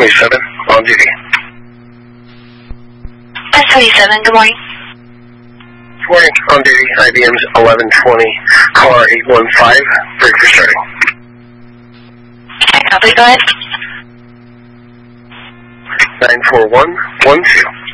S27 on duty. S27, good morning. Good morning, on duty, IBM's 1120, car 815, break for starting. Okay, copy, go ahead. 94112.